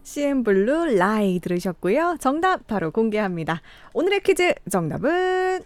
CN블루 라이 들으셨고요. 정답 바로 공개합니다. 오늘의 퀴즈 정답은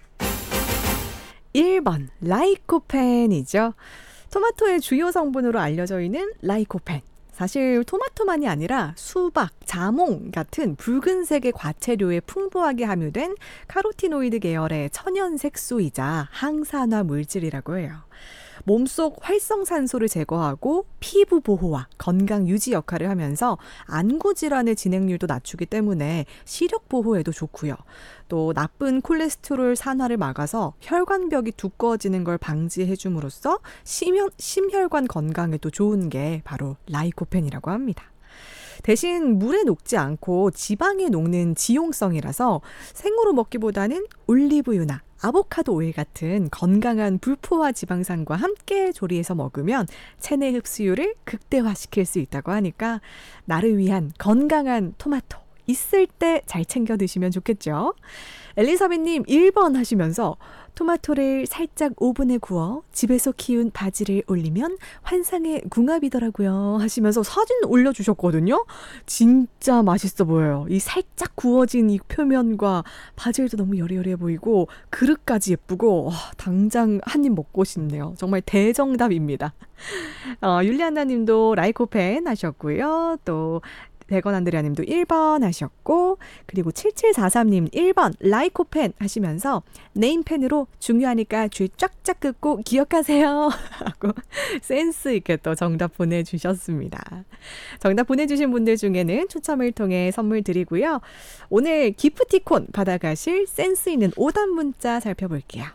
1번 라이코펜이죠. 토마토의 주요 성분으로 알려져 있는 라이코펜. 사실 토마토만이 아니라 수박, 자몽 같은 붉은색의 과채료에 풍부하게 함유된 카로티노이드 계열의 천연 색소이자 항산화 물질이라고 해요. 몸속 활성산소를 제거하고 피부 보호와 건강 유지 역할을 하면서 안구 질환의 진행률도 낮추기 때문에 시력 보호에도 좋고요. 또 나쁜 콜레스테롤 산화를 막아서 혈관벽이 두꺼워지는 걸 방지해 줌으로써 심혈관 건강에도 좋은 게 바로 라이코펜이라고 합니다. 대신 물에 녹지 않고 지방에 녹는 지용성이라서 생으로 먹기보다는 올리브유나 아보카도 오일 같은 건강한 불포화 지방산과 함께 조리해서 먹으면 체내 흡수율을 극대화시킬 수 있다고 하니까 나를 위한 건강한 토마토 있을 때 잘 챙겨 드시면 좋겠죠. 엘리사벳님 1번 하시면서 토마토를 살짝 오븐에 구워 집에서 키운 바질을 올리면 환상의 궁합이더라고요 하시면서 사진 올려주셨거든요. 진짜 맛있어 보여요. 이 살짝 구워진 이 표면과 바질도 너무 여리여리해 보이고 그릇까지 예쁘고 당장 한 입 먹고 싶네요. 정말 대정답입니다. 율리안나 님도 라이코펜 하셨고요. 또 백원 안드레아 님도 1번 하셨고, 그리고 7743님 1번 라이코펜 하시면서 네임펜으로 중요하니까 줄 쫙쫙 긋고 기억하세요 하고 센스 있게 또 정답 보내주셨습니다. 정답 보내주신 분들 중에는 추첨을 통해 선물 드리고요. 오늘 기프티콘 받아가실 센스 있는 오답 문자 살펴볼게요.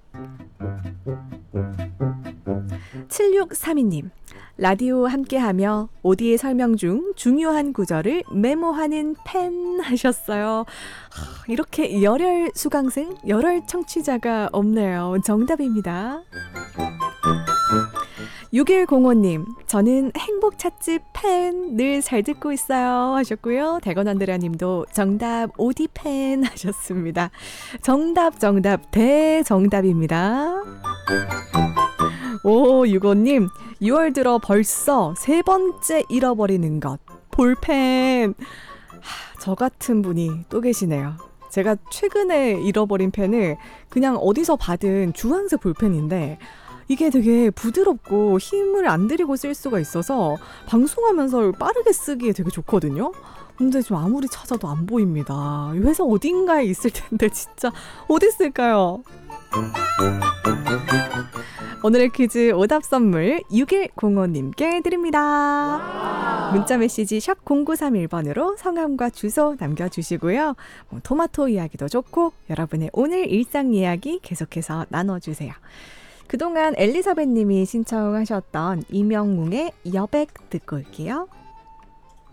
7632님 라디오 함께하며 오디의 설명 중 중요한 구절을 메모하는 펜 하셨어요. 이렇게 열혈 수강생, 열혈 청취자가 없네요. 정답입니다. 6105님 저는 행복 찻집 팬 늘 잘 듣고 있어요 하셨고요. 대건 안드레아 님도 정답 오디 팬 하셨습니다. 정답 대정답입니다. 5565님 6월 들어 벌써 세 번째 잃어버리는 것 볼펜. 저 같은 분이 또 계시네요. 제가 최근에 잃어버린 펜을 그냥 어디서 받은 주황색 볼펜인데 이게 되게 부드럽고 힘을 안 들이고 쓸 수가 있어서 방송하면서 빠르게 쓰기에 되게 좋거든요. 근데 좀 아무리 찾아도 안 보입니다. 회사 어딘가에 있을 텐데 진짜 어디 있을까요? 오늘의 퀴즈 오답 선물 6105님께 드립니다. 문자 메시지 샵 0931번으로 성함과 주소 남겨주시고요. 토마토 이야기도 좋고 여러분의 오늘 일상 이야기 계속해서 나눠주세요. 그동안 엘리사벳 님이 신청하셨던 이명웅의 여백 듣고 올게요.